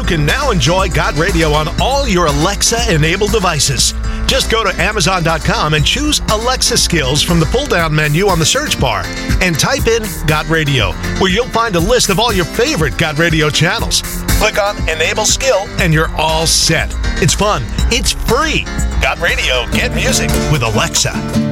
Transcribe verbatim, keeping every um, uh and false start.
can now enjoy Got Radio on all your Alexa-enabled devices. Just go to Amazon dot com and choose Alexa Skills from the pull-down menu on the search bar and type in Got Radio, where you'll find a list of all your favorite Got Radio channels. Click on Enable Skill and you're all set. It's fun. It's free. Got Radio. Get music with Alexa.